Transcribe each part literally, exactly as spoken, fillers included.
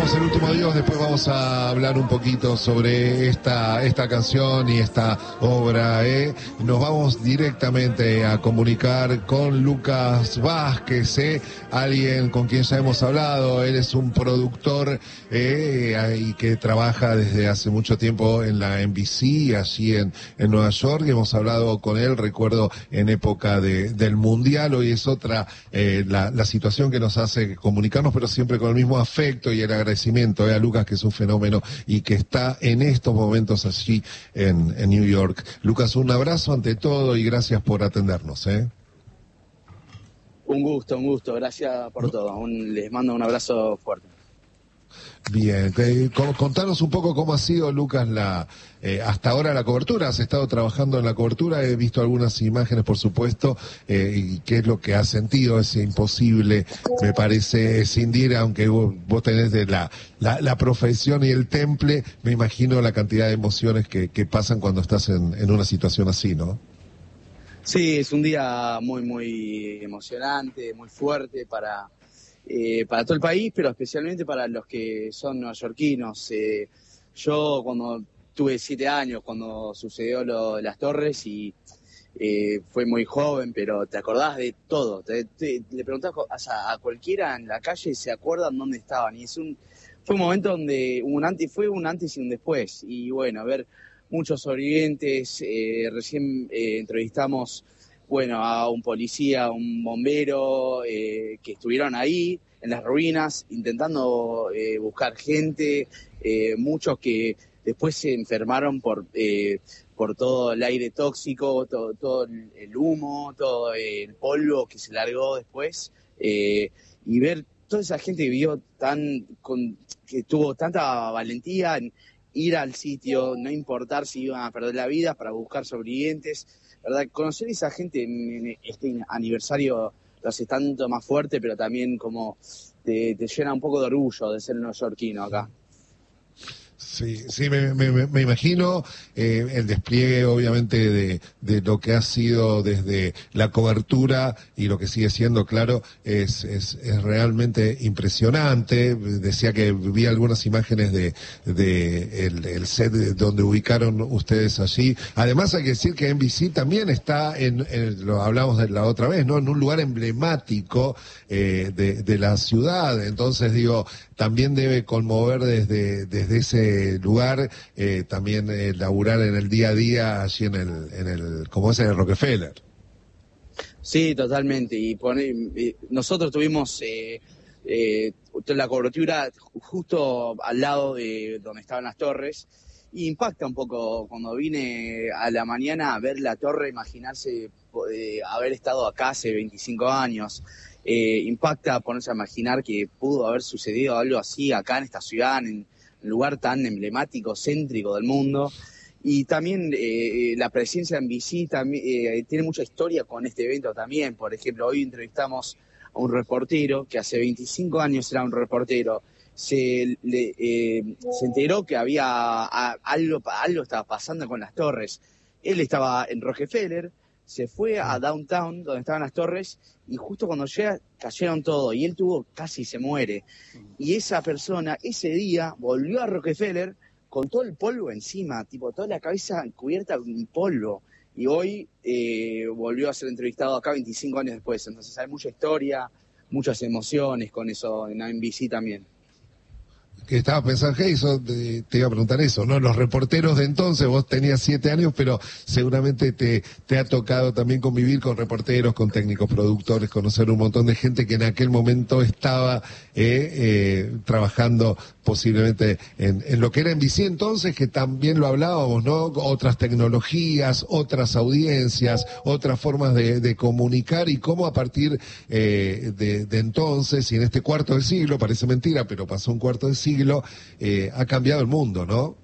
escuchamos el último adiós, después vamos a hablar un poquito sobre esta, esta canción y esta obra. ¿eh? Nos vamos directamente a comunicar con Lucas Vázquez, ¿eh? alguien con quien ya hemos hablado. Él es un productor eh, y que trabaja desde hace mucho tiempo en la N B C, allí en, en Nueva York. Hemos hablado con él, recuerdo, en época de, del Mundial. Hoy es otra eh, la, la situación que nos hace comunicarnos, pero siempre con el mismo afecto y el agradecimiento eh, a Lucas, que es un fenómeno y que está en estos momentos allí en, en New York. Lucas, un abrazo ante todo y gracias por atendernos. ¿eh? Un gusto, un gusto. Gracias por todo. Un, les mando un abrazo fuerte. Bien, contanos un poco cómo ha sido, Lucas, la eh, hasta ahora la cobertura. Has estado trabajando en la cobertura, he visto algunas imágenes, por supuesto, eh, y qué es lo que has sentido. Es imposible, me parece, escindir, aunque vos, vos tenés de la, la, la profesión y el temple, me imagino la cantidad de emociones que, que pasan cuando estás en, en una situación así, ¿no? Sí, es un día muy, muy emocionante, muy fuerte para... Eh, para todo el país, pero especialmente para los que son neoyorquinos. Eh, yo cuando tuve siete años, cuando sucedió lo de las torres, y eh, fue muy joven, pero te acordás de todo. Te, te, le preguntás a, a cualquiera en la calle y se acuerdan dónde estaban. Y es un, fue un momento donde un antes, fue un antes y un después. Y bueno, a ver, muchos sobrevivientes, eh, recién eh, entrevistamos bueno, a un policía, a un bombero, eh, que estuvieron ahí en las ruinas intentando eh, buscar gente, eh, muchos que después se enfermaron por eh, por todo el aire tóxico, todo, todo el humo, todo el polvo que se largó después, eh, y ver toda esa gente que vivió tan, con, que tuvo tanta valentía en ir al sitio, no importar si iban a perder la vida para buscar sobrevivientes. ¿Verdad? Conocer a esa gente en este aniversario lo hace tanto más fuerte, pero también como te, te llena un poco de orgullo de ser neoyorquino acá. Sí, sí, me, me, me imagino eh, el despliegue, obviamente, de, de lo que ha sido desde la cobertura y lo que sigue siendo, claro, es, es, es realmente impresionante. Decía que vi algunas imágenes de, de el, el set donde ubicaron ustedes allí. Además, hay que decir que N B C también está, en, en lo hablamos de la otra vez, ¿no? En un lugar emblemático eh, de, de la ciudad. Entonces, digo, también debe conmover desde, desde ese lugar, eh, también eh, laburar en el día a día allí en el, en el, como es en el Rockefeller. Sí, totalmente. Y pone, eh, nosotros tuvimos eh, eh, la cobertura justo al lado de donde estaban las torres. Y impacta un poco cuando vine a la mañana a ver la torre, imaginarse eh, haber estado acá hace veinticinco años. Eh, impacta ponerse a imaginar que pudo haber sucedido algo así acá en esta ciudad, en un lugar tan emblemático, céntrico del mundo. Y también eh, la presencia en N B C también, eh, tiene mucha historia con este evento también. Por ejemplo, hoy entrevistamos a un reportero que hace veinticinco años era un reportero. Se, le, eh, se enteró que había a, algo, algo estaba pasando con las torres. Él estaba en Rockefeller, se fue a Downtown, donde estaban las torres, y justo cuando llega cayeron todo, y él tuvo, casi se muere. Y esa persona, ese día, volvió a Rockefeller con todo el polvo encima, tipo, toda la cabeza cubierta con polvo. Y hoy eh, volvió a ser entrevistado acá veinticinco años después. Entonces hay mucha historia, muchas emociones con eso en N B C también. Que estaba pensando, hey, eso, te, te iba a preguntar eso, ¿no? Los reporteros de entonces, vos tenías siete años, pero seguramente te, te ha tocado también convivir con reporteros, con técnicos, productores, conocer un montón de gente que en aquel momento estaba eh, eh, trabajando posiblemente en, en lo que era N B C entonces, que también lo hablábamos, ¿no? Otras tecnologías, otras audiencias, otras formas de, de comunicar y cómo a partir eh, de, de entonces y en este cuarto de siglo, parece mentira, pero pasó un cuarto de siglo, Eh, ha cambiado el mundo, ¿no?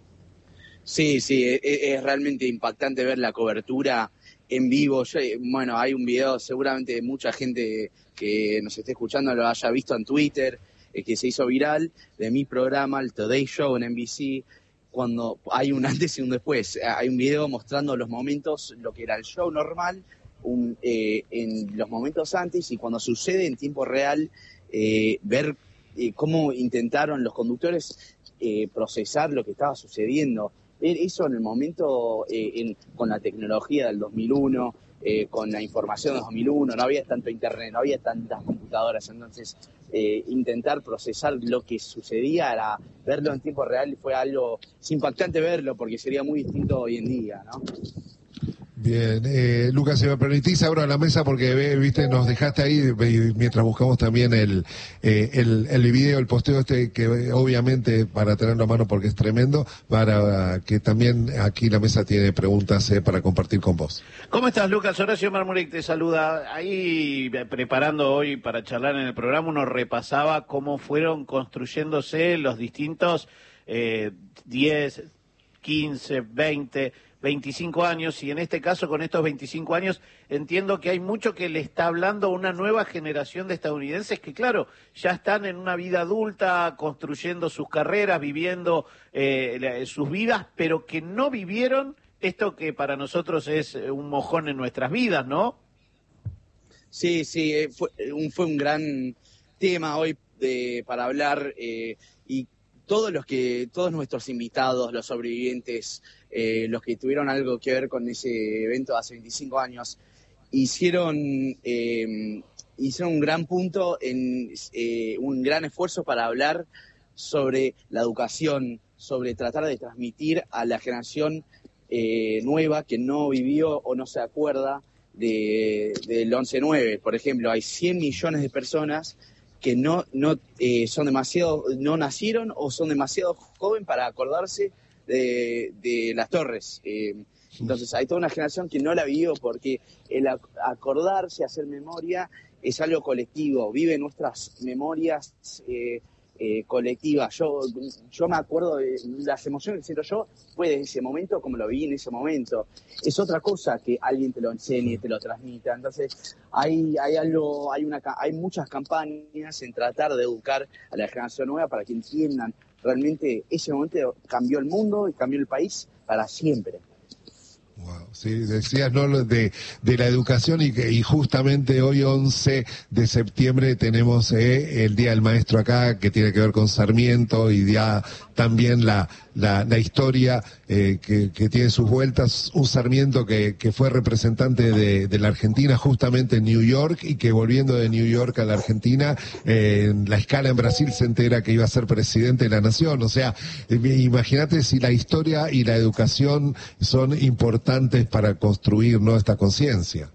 Sí, sí, es, es realmente impactante ver la cobertura en vivo. Yo, bueno, hay un video, seguramente mucha gente que nos esté escuchando lo haya visto en Twitter, eh, que se hizo viral, de mi programa, el Today Show en N B C, cuando hay un antes y un después. Hay un video mostrando los momentos, lo que era el show normal, un, eh, en los momentos antes y cuando sucede en tiempo real, eh, ver eh, cómo intentaron los conductores eh, procesar lo que estaba sucediendo. Eso en el momento, eh, en, con la tecnología del dos mil uno, eh, con la información del dos mil uno, no había tanto internet, no había tantas computadoras, entonces eh, intentar procesar lo que sucedía, era verlo en tiempo real, y fue algo, es impactante verlo porque sería muy distinto hoy en día, ¿no? Bien, eh, Lucas, si me permitís, abro la mesa porque, viste, nos dejaste ahí mientras buscamos también el, eh, el, el video, el posteo este, que obviamente para tenerlo a mano porque es tremendo, para que también aquí la mesa tiene preguntas eh, para compartir con vos. ¿Cómo estás, Lucas? Horacio Marmurek te saluda. Ahí, preparando hoy para charlar en el programa, uno repasaba cómo fueron construyéndose los distintos eh, diez, quince, veinte... veinticinco años, y en este caso con estos veinticinco años entiendo que hay mucho que le está hablando a una nueva generación de estadounidenses que, claro, ya están en una vida adulta, construyendo sus carreras, viviendo eh, sus vidas, pero que no vivieron esto que para nosotros es un mojón en nuestras vidas, ¿no? Sí, sí, fue un, fue un gran tema hoy eh, para hablar, eh, y todos los que, todos nuestros invitados, los sobrevivientes, eh, los que tuvieron algo que ver con ese evento de hace veinticinco años, hicieron, eh, hicieron un gran punto, en eh, un gran esfuerzo para hablar sobre la educación, sobre tratar de transmitir a la generación eh, nueva que no vivió o no se acuerda de, del once nueve. Por ejemplo, hay cien millones de personas que no, no eh, son demasiado, no nacieron o son demasiado jóvenes para acordarse de, de las torres. Eh, entonces hay toda una generación que no la vivió, porque el acordarse, hacer memoria, es algo colectivo, vive nuestras memorias eh, eh, colectivas. Yo, yo me acuerdo de las emociones que siento yo, fue de ese momento como lo viví en ese momento. Es otra cosa que alguien te lo enseñe, te lo transmita. Entonces hay, hay algo, hay una, hay muchas campañas en tratar de educar a la generación nueva para que entiendan realmente ese momento cambió el mundo y cambió el país para siempre. Wow, sí, decías, ¿no?, de, de la educación, y, y justamente hoy once de septiembre tenemos eh, el Día del Maestro acá, que tiene que ver con Sarmiento, y ya también la, la, la historia eh, que, que tiene sus vueltas, un Sarmiento que, que fue representante de, de la Argentina justamente en New York, y que volviendo de New York a la Argentina, eh, en la escala en Brasil se entera que iba a ser presidente de la nación. O sea, eh, imagínate si la historia y la educación son importantes para construir, ¿no?, esta conciencia.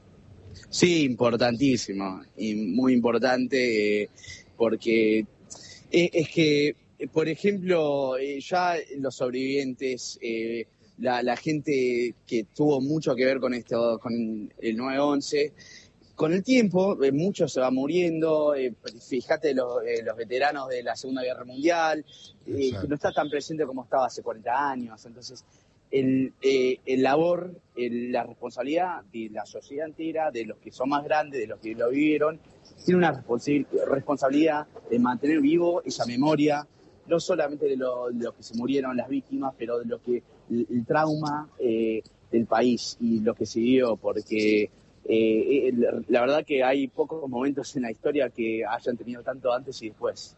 Sí, importantísimo, y muy importante, eh, porque eh, es que, por ejemplo, eh, ya los sobrevivientes, eh, la, la gente que tuvo mucho que ver con esto, con el nueve once, con el tiempo, eh, mucho se va muriendo. Eh, fíjate los, eh, los veteranos de la Segunda Guerra Mundial, eh, que no está tan presente como estaba hace cuarenta años. Entonces, el, eh, el labor, el, la responsabilidad de la sociedad entera, de los que son más grandes, de los que lo vivieron, tiene una responsi- responsabilidad de mantener vivo esa memoria, no solamente de, lo, de los que se murieron, las víctimas, pero de lo que el, el trauma eh, del país y lo que se vivió, porque eh, la verdad que hay pocos momentos en la historia que hayan tenido tanto antes y después.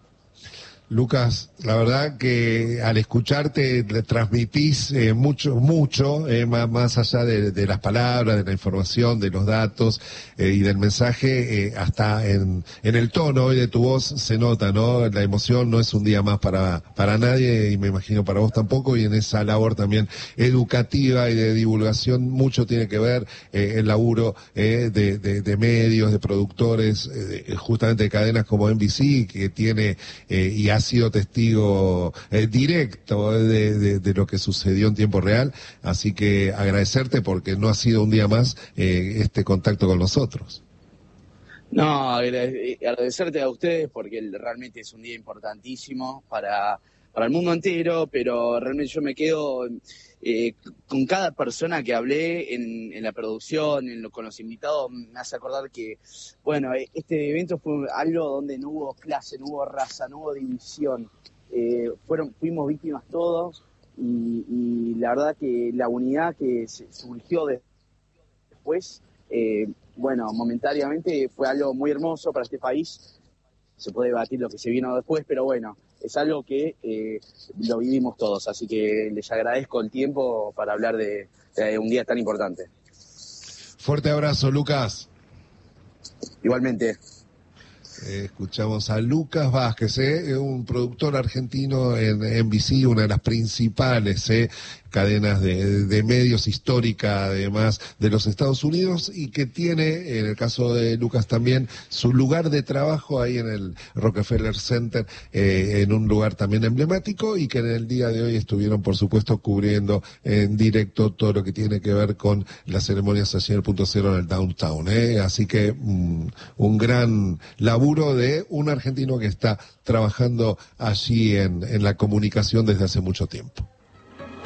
Lucas, la verdad que al escucharte transmitís eh, mucho, mucho, eh, más, más allá de, de las palabras, de la información, de los datos eh, y del mensaje, eh, hasta en, en el tono hoy de tu voz se nota, ¿no? La emoción no es un día más para, para nadie, y me imagino para vos tampoco, y en esa labor también educativa y de divulgación mucho tiene que ver eh, el laburo eh, de, de, de medios, de productores, eh, justamente de cadenas como N B C, que tiene eh, y hace sido testigo eh, directo de, de, de lo que sucedió en tiempo real, así que agradecerte porque no ha sido un día más eh, este contacto con nosotros. No, agradecerte a ustedes porque realmente es un día importantísimo para, para el mundo entero, pero realmente yo me quedo eh, con cada persona que hablé en, en la producción, en lo, con los invitados, me hace acordar que, bueno, este evento fue algo donde no hubo clase, no hubo raza, no hubo división, eh, fueron, fuimos víctimas todos, y, y la verdad que la unidad que se surgió de, después, eh, bueno, momentáneamente fue algo muy hermoso para este país. se puede debatir lo que se vino después, pero bueno, es algo que eh, lo vivimos todos, así que les agradezco el tiempo para hablar de, de un día tan importante. Fuerte abrazo, Lucas. Igualmente. Eh, escuchamos a Lucas Vázquez, eh, un productor argentino en N B C, una de las principales eh, cadenas de, de medios histórica, además de los Estados Unidos, y que tiene, en el caso de Lucas también, su lugar de trabajo ahí en el Rockefeller Center, eh, en un lugar también emblemático, y que en el día de hoy estuvieron, por supuesto, cubriendo en directo todo lo que tiene que ver con las ceremonias allí en el Punto Cero en el Downtown. Eh. Así que mm, un gran laburo de un argentino que está trabajando allí en, en la comunicación desde hace mucho tiempo.